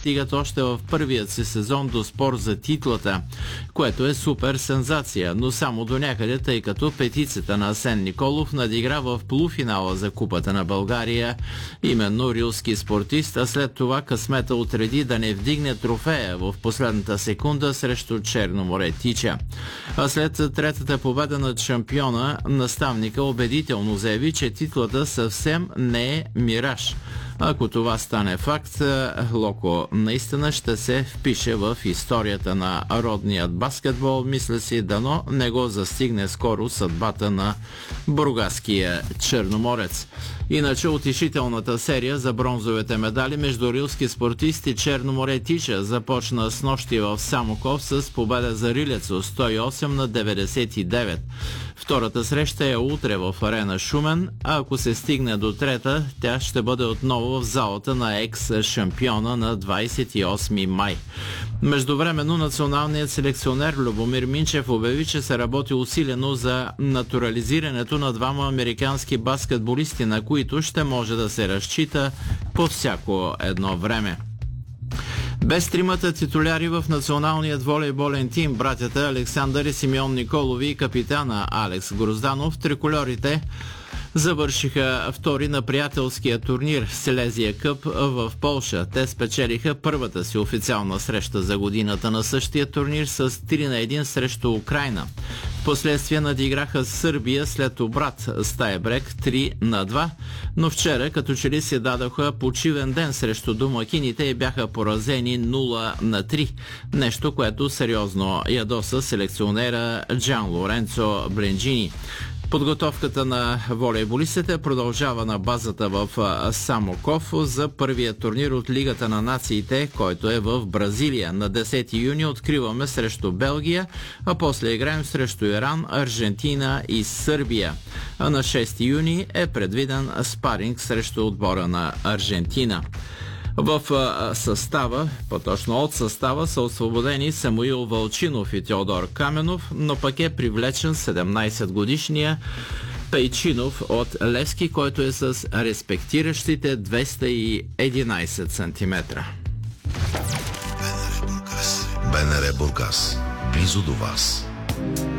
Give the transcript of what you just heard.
стигат още в първият си сезон до спор за титлата, което е супер сензация, но само до някъде, тъй като петицата на Асен Николов надигра в полуфинала за Купата на България именно рилски спортист, а след това късмета отреди да не вдигне трофея в последната секунда срещу Черно море Тича. А след третата победа над шампиона, наставника убедително заяви, че титлата съвсем не е мираж. Ако това стане факт, Локо наистина ще се впише в историята на родният баскетбол. Мисля си, дано не го застигне скоро съдбата на бургаския черноморец. Иначе утешителната серия за бронзовите медали между рилски спортисти Черно море Тича започна с нощи в Самоков с победа за рилецо 108-99. Втората среща е утре в арена Шумен, а ако се стигне до трета, тя ще бъде отново в залата на екс-шампиона на 28 май. Междувременно националният селекционер Любомир Минчев обяви, че се работи усилено за натурализирането на двама американски баскетболисти, на които ще може да се разчита по всяко едно време. Без тримата титуляри в националният волейболен тим, братята Александър и Симеон Николови и капитана Алекс Грозданов, трикольорите завършиха втори на приятелския турнир Селезия Къп в Полша. Те спечелиха първата си официална среща за годината на същия турнир с 3-1 срещу Украйна. Впоследствие надиграха Сърбия след обрат с тайбрек 3-2, но вчера като че ли се дадоха почивен ден срещу домакините и бяха поразени 0-3. Нещо, което сериозно ядоса селекционера Джан Лоренцо Бренджини. Подготовката на волейболистите продължава на базата в Самоков за първия турнир от Лигата на нациите, който е в Бразилия. На 10 юни откриваме срещу Белгия, а после играем срещу Иран, Аржентина и Сърбия. А на 6 юни е предвиден спаринг срещу отбора на Аржентина. В състава, по-точно от състава, са освободени Самуил Вълчинов и Теодор Каменов, но пък е привлечен 17-годишния Пейчинов от Левски, който е с респектиращите 211 см. БНР Бургас. Близо до вас.